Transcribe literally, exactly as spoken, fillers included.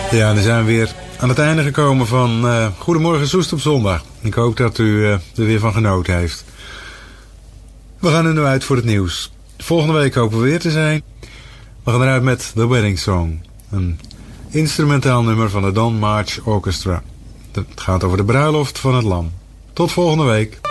Ja, en dan zijn we weer aan het einde gekomen van uh, Goedemorgen Soest op zondag. Ik hoop dat u uh, er weer van genoten heeft. We gaan er nu uit voor het nieuws. Volgende week hopen we weer te zijn. We gaan eruit met The Wedding Song. Een instrumentaal nummer van de Don March Orchestra. Het gaat over de bruiloft van het lam. Tot volgende week.